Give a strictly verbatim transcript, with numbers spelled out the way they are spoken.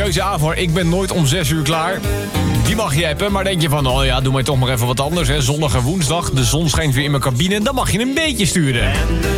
Huizen Avor, ik ben nooit om zes uur klaar. Die mag je appen, maar denk je van... oh ja, doe maar toch maar even wat anders, hè. Zondag en woensdag, de zon schijnt weer in mijn cabine... dan mag je een beetje sturen.